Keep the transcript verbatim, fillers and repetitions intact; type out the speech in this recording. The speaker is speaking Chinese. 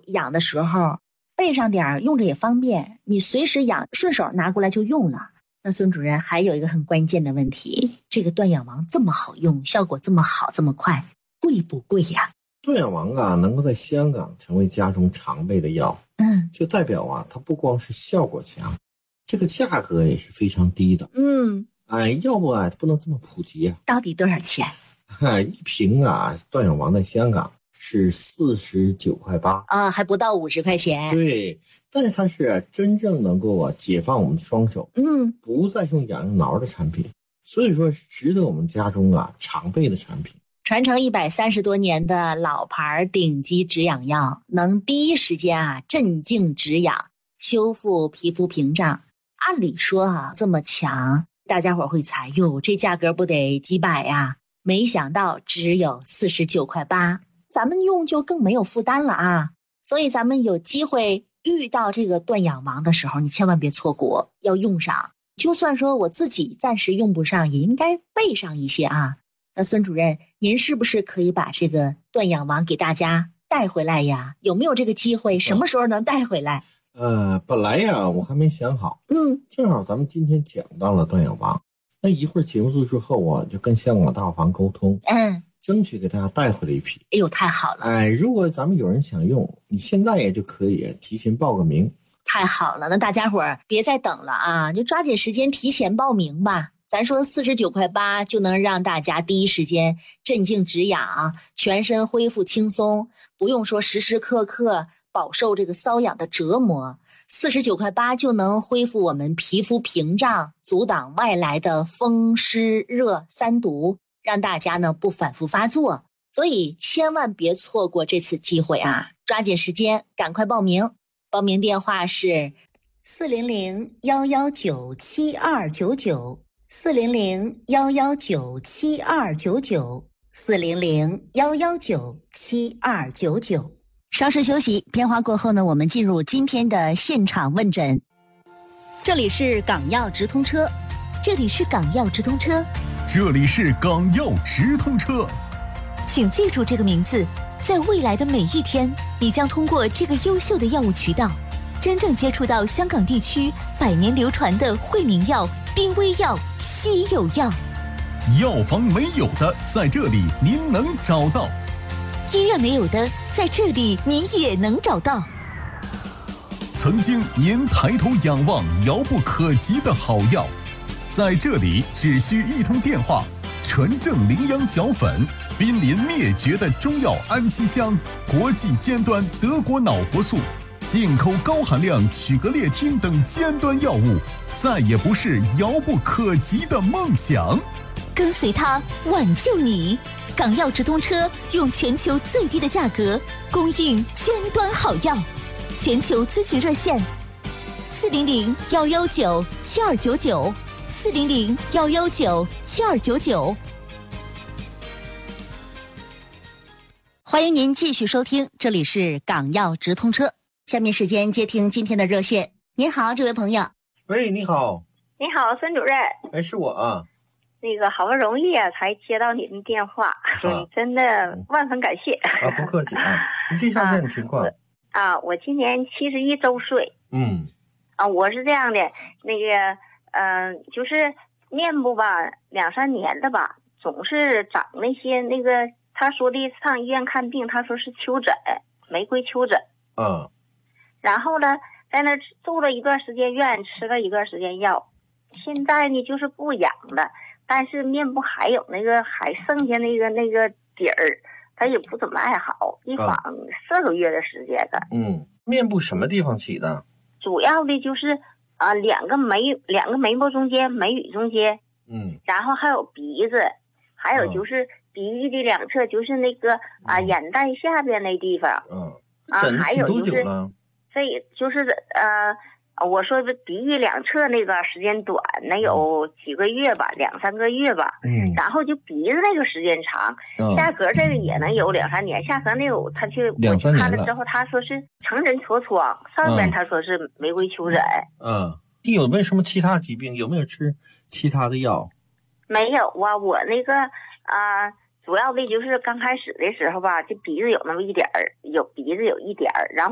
痒的时候备上点用着也方便，你随时痒顺手拿过来就用了。那孙主任还有一个很关键的问题，这个断痒王这么好用，效果这么好这么快，贵不贵呀？ 断痒王啊，能够在香港成为家中常备的药， 嗯， 就代表啊，它不光是效果强，这个价格也是非常低的。 嗯， 哎，要不啊，不能这么普及啊。 到底多少钱？ 哎，一瓶啊，断痒王在香港是四十九块八啊，还不到五十块钱。 对，但是它是、啊、真正能够啊解放我们的双手， 嗯， 不再用痒痒挠的产品，所以说值得我们家中啊常备的产品。 传承一百三十多年的老牌顶级止痒药，能第一时间啊镇静止痒，修复皮肤屏障。按理说啊这么强，大家伙会猜，哟，这价格不得几百呀？没想到只有四十九块八，咱们用就更没有负担了啊！所以咱们有机会遇到这个断痒王的时候，你千万别错过，要用上。就算说我自己暂时用不上，也应该备上一些啊。那孙主任，您是不是可以把这个断痒王给大家带回来呀？有没有这个机会？什么时候能带回来？ 呃，本来呀我还没想好， 嗯， 正好咱们今天讲到了断痒王，那一会儿节目组之后啊，就跟香港大药房沟通， 嗯， 争取给大家带回来一批。 哎呦，太好了！ 哎，如果咱们有人想用，你现在也就可以提前报个名。 太好了，那大家伙儿别再等了啊，就抓紧时间提前报名吧。咱说四十九块八就能让大家第一时间镇静止痒，全身恢复轻松，不用说时时刻刻饱受这个瘙痒的折磨。四十九块八就能恢复我们皮肤屏障，阻挡外来的风湿热三毒，让大家呢不反复发作。所以千万别错过这次机会啊，抓紧时间赶快报名。报名电话是四零零幺幺九七二九九。四零零幺幺九七二九九，四零零幺幺九七二九九。稍事休息，片花过后呢，我们进入今天的现场问诊。这里是港药直通车，这里是港药直通车， 这里是港药直通车。 请记住这个名字，在未来的每一天，你将通过这个优秀的药物渠道，真正接触到香港地区百年流传的惠民药、濒危药、稀有药。 药房没有的，在这里您能找到； 医院没有的，在这里您也能找到。 曾经您抬头仰望遥不可及的好药，在这里只需一通电话，纯正羚羊角粉，濒临灭绝的中药安息香，国际尖端德国脑活素，进口高含量曲格列汀等尖端药物，再也不是遥不可及的梦想。 跟随它，挽救你。港药直通车用全球最低的价格供应尖端好药，全球咨询热线：四零零幺幺九七二九九，四零零幺幺九七二九九。 欢迎您继续收听，这里是港药直通车。下面时间接听今天的热线。您好，这位朋友。 喂，你好。 你好，孙主任。 哎，是我啊。 那个好不容易啊，才接到你的电话，啊、真的万分感谢。 啊，不客气啊。你介绍一下你情况。 啊，我今年七十一周岁。 嗯。 啊，我是这样的，那个，嗯、呃，就是面部吧，两三年的吧，总是长那些那个，他说的上医院看病，他说是丘疹，玫瑰丘疹。 嗯。 然后呢，在那住了一段时间院，吃了一段时间药，现在呢就是不痒了。但是面部还有那个还剩下那个那个底儿，它也不怎么爱好，一晃四个月的时间了。 嗯，面部什么地方起的？ 主要的就是啊、呃，两个眉两个眉毛中间，眉宇中间， 嗯，然后还有鼻子，还有就是鼻翼的两侧，就是那个啊、呃、眼袋下边那地方。 嗯， 啊，还有就是这就是呃。我说的鼻翼两侧那个时间短，能有几个月吧，两三个月吧。 嗯。 然后就鼻子那个时间长， 嗯、 下颌这个也能有两三年，下颌那个他去我去看了之后，他说是成人痤疮，上面他说是玫瑰丘疹。 嗯。你有没有什么其他疾病？有没有吃其他的药？ 没有啊，我那个啊、呃，主要的就是刚开始的时候吧，这鼻子有那么一点儿，有鼻子有一点儿，然后。